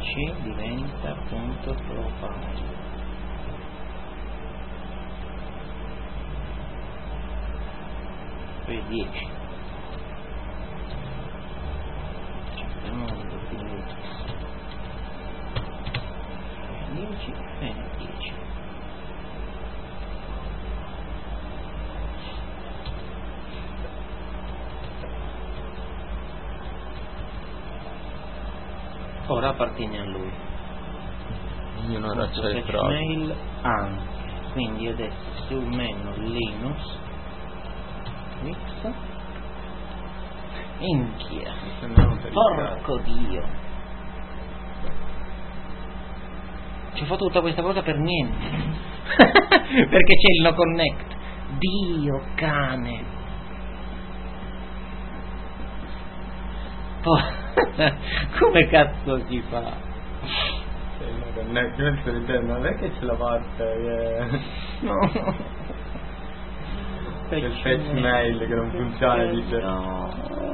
10 diventa punto profile. Poi 10. Abbiamo un doppio 10 e 10. Ora appartiene a lui. Io non Questo c'è il flash pro. mail anche. Quindi adesso su menu Linux X. Minchia. Mi sembra un Porco Dio. Ci ho fatto tutta questa cosa per niente. Perché c'è il no connect. Dio cane. Come cazzo si fa? Non è che c'è la parte No. del fetch mail che non funziona, dice No.